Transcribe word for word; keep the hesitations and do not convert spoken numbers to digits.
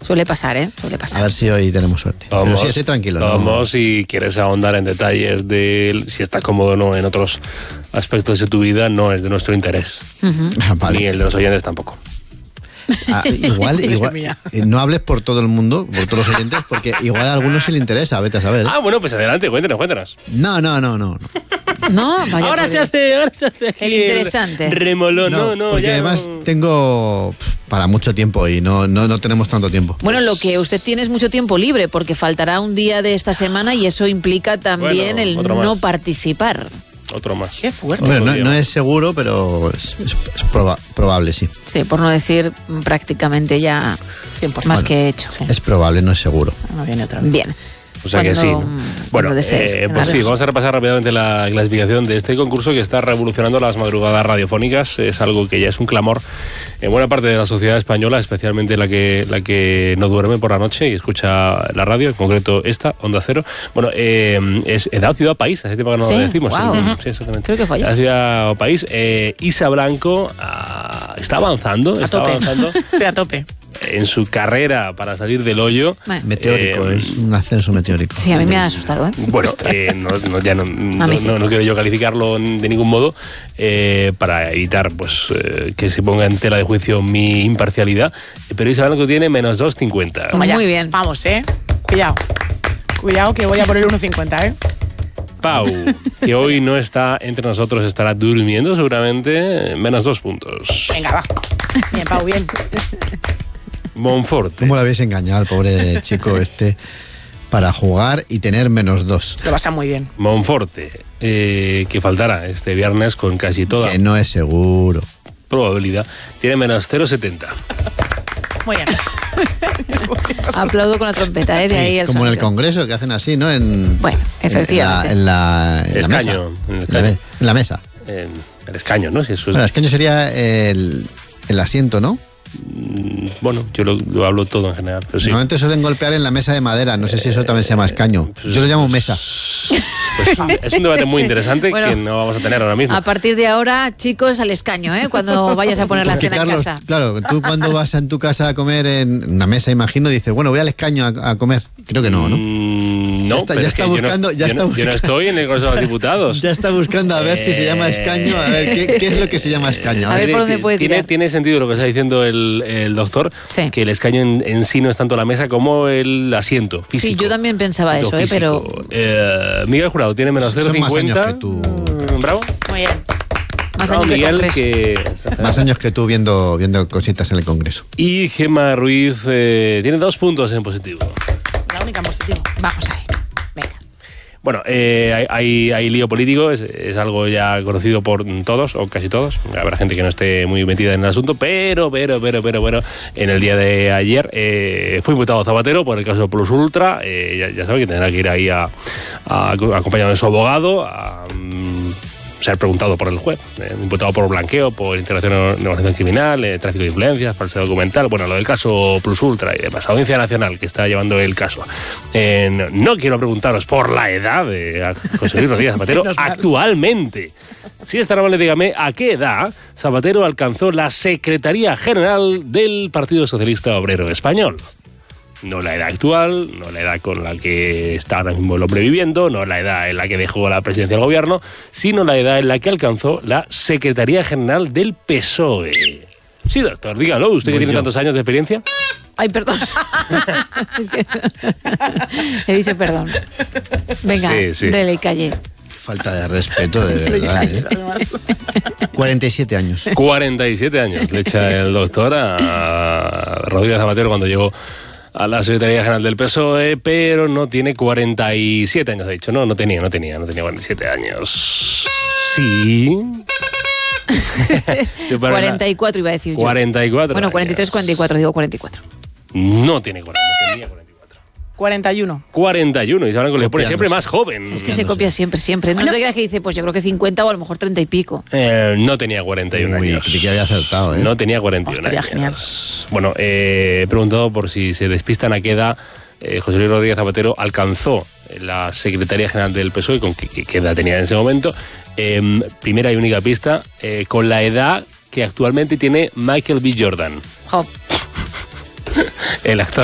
Suele pasar, ¿eh? Suele pasar. A ver si hoy tenemos suerte. Vamos, Pero sí, estoy tranquilo. Vamos, ¿no? si quieres ahondar en detalles de si estás cómodo o no en otros aspectos de tu vida, no es de nuestro interés. Uh-huh. Vale. Ni el de los oyentes tampoco. Ah, igual, igual no hables por todo el mundo, por todos los oyentes, porque igual a algunos se le interesa, vete a saber. ¿eh? Ah, bueno, pues adelante, cuéntanos, cuéntanos. No, no, no, no. No, vaya ahora por se Dios. hace, ahora se hace aquí El interesante. remolón, no, no, porque ya además no. tengo pf, para mucho tiempo y no, no, no tenemos tanto tiempo. Bueno, lo que usted tiene es mucho tiempo libre, porque faltará un día de esta semana y eso implica también Bueno, el otro no más. participar. Otro más. Qué fuerte. Bueno, no, podríamos. no es seguro, pero es, es- es proba- probable, sí. Sí, por no decir mm, prácticamente ya cien por ciento. más Bueno. que hecho. Sí. Es probable, no es seguro. No viene otra vez. Bien. O sea que Cuando- sí, ¿no? cuando Bueno, desees. eh, pues Claro. sí, vamos a repasar rápidamente la clasificación de este concurso que está revolucionando las madrugadas radiofónicas. Es algo que ya es un clamor en buena parte de la sociedad española, especialmente la que la que no duerme por la noche y escucha la radio, en concreto esta, Onda Cero. Bueno, eh, es Edad, Ciudad, País, hace tiempo que no Sí, lo decimos. guau. Sí, Ujú. sí, exactamente. Creo que fue ayer. Edad, Ciudad, País. Eh, Isa Blanco ah, está avanzando, A está tope. avanzando Estoy a tope. en su carrera para salir del hoyo. Bueno, Meteórico, Eh, es un ascenso meteórico. sí, a mí me ha asustado, ¿eh? Bueno, eh, no, no, ya no, no, mí sí. no, no quiero yo calificarlo de ningún modo eh, para evitar pues eh, que se ponga en tela de juicio mi imparcialidad, pero Isa Blanco tiene menos dos cincuenta. Muy Vaya, bien. Vamos, ¿eh? Cuidado. Cuidado que voy a poner uno cincuenta, ¿eh? Pau, que hoy no está entre nosotros, estará durmiendo seguramente, menos dos puntos. Venga, va. Bien, Pau, bien. Monforte. ¿Cómo lo habéis engañado al pobre chico este para jugar y tener menos dos? Se lo pasa muy bien. Monforte, eh, que faltará este viernes con casi toda Que no es seguro. probabilidad, tiene menos cero coma setenta. Muy bien. Aplaudo con la trompeta, ¿eh? De ahí el Como en el sonido. Congreso, que hacen así, ¿no? En, Bueno, efectivamente. En la, en la, en la Escaño, mesa. en el En la, escaño. me- en la mesa. En el escaño, ¿no? Si eso es- Bueno, el escaño sería el, el asiento, ¿no? Mm, Bueno, yo lo, lo hablo todo en general. Pero sí. Normalmente suelen golpear en la mesa de madera. No sé si eso también se llama escaño. Yo lo llamo mesa. Pues es un debate muy interesante Bueno. que no vamos a tener ahora mismo. A partir de ahora, chicos, al escaño, ¿eh? Cuando vayas a poner la Porque, cena en Carlos, casa. claro, tú cuando vas en tu casa a comer en una mesa, imagino, dices, bueno, voy al escaño a, a comer. Creo que no, ¿no? Mm, no, Ya está- pero ya es está que yo no- buscando- ya yo está no, yo no buscando. estoy en el Congreso de los Diputados. Ya está buscando a ver si se llama escaño, a ver qué, qué es lo que se llama escaño. A ver por dónde puede tiene, tirar. tiene sentido lo que está diciendo el, el doctor, Sí. que el escaño en, en sí no es tanto la mesa como el asiento físico. Sí, yo también pensaba Lo eso, ¿eh? Pero físico. Eh, Miguel Jurado tiene menos Son cero coma más años cincuenta. que tú. Mm, Bravo. Muy bien. más Bravo, años de Miguel, Congreso. que... Más años que tú viendo, viendo cositas en el Congreso. Y Gemma Ruiz eh, tiene dos puntos en positivo. La única en positivo. Vamos ahí. Venga. Bueno, eh, hay, hay, hay lío político, es, es algo ya conocido por todos, o casi todos. Habrá gente que no esté muy metida en el asunto, pero, pero, pero, pero, pero, en el día de ayer eh, fue imputado Zapatero por el caso Plus Ultra. Eh, ya, ya sabe que tendrá que ir ahí a, a, acompañado de su abogado a mm, ser preguntado por el juez. Eh, imputado por blanqueo, por integración en negociación criminal, eh, tráfico de influencias, falsedad documental. Bueno, lo del caso Plus Ultra y demás. Audiencia Nacional que está llevando el caso. Eh, no, no quiero preguntaros por la edad de José Luis Rodríguez Zapatero Menos mal. actualmente. Si es tan amable, dígame a qué edad Zapatero alcanzó la Secretaría General del Partido Socialista Obrero Español. No la edad actual, no la edad con la que está ahora mismo el hombre viviendo, no la edad en la que dejó la presidencia del gobierno, sino la edad en la que alcanzó la Secretaría General del P S O E. Sí, doctor, dígalo, usted que Voy tiene yo. tantos años de experiencia. Ay, perdón. He dicho perdón. Venga, Sí, sí. dele y calle. Falta de respeto, de verdad. ¿eh? cuarenta y siete años. cuarenta y siete años le echa el doctor a Rodríguez Zapatero cuando llegó a la Secretaría General del P S O E, pero no tiene cuarenta y siete años, ha dicho. No, no tenía, no tenía, no tenía cuarenta y siete años. Sí. Yo para cuarenta y cuatro iba a decir yo. cuarenta y cuatro Bueno, cuarenta y tres, años. cuarenta y cuatro, digo cuarenta y cuatro. No tiene cuarenta, no tenía cuarenta y cuatro. cuarenta y uno. cuarenta y uno, y saben que le pone Copiándose. siempre más joven. Es que se copia siempre, siempre. No te creas que dice, pues yo creo que cincuenta o a lo mejor treinta y pico. Eh, no tenía cuarenta y uno Uy, años. creí que había acertado, ¿eh? No tenía cuarenta y uno Estaría años. genial. Bueno, eh, he preguntado por si se despistan a qué edad eh, José Luis Rodríguez Zapatero alcanzó la Secretaría General del P S O E, con qué, qué- qué edad tenía en ese momento. Eh, primera y única pista, eh, con la edad que actualmente tiene Michael B. Jordan, Jo, el actor